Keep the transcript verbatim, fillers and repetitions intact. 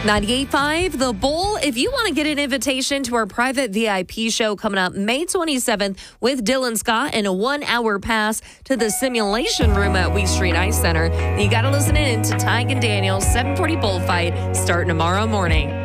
ninety-eight point five, The Bull. If you want to get an invitation to our private V I P show coming up May twenty-seventh with Dylan Scott and a one-hour pass to the simulation room at Wheat Street Ice Center, you got to listen in to Tyke and Daniel's seven forty Bullfight starting tomorrow morning.